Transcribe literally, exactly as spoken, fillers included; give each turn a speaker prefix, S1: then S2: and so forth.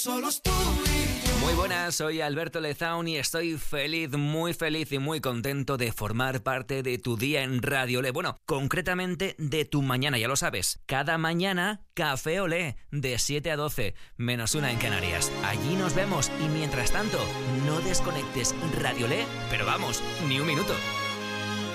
S1: Solos tú y yo.
S2: Muy buenas, soy Alberto Lezaun y estoy feliz, muy feliz y muy contento de formar parte de tu día en Radio Olé. Bueno, concretamente de tu mañana, ya lo sabes. Cada mañana, Café Olé, de siete a doce, menos una en Canarias. Allí nos vemos y mientras tanto, no desconectes Radio Olé, pero vamos, ni un minuto.